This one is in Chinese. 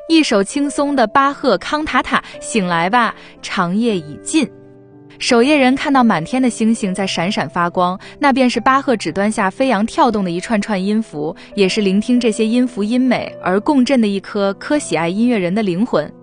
一首轻松的巴赫康塔塔，醒来吧，长夜已尽。守夜人看到满天的星星在闪闪发光，那便是巴赫指端下飞扬跳动的一串串音符，也是聆听这些音符音美而共振的一颗喜爱音乐人的灵魂。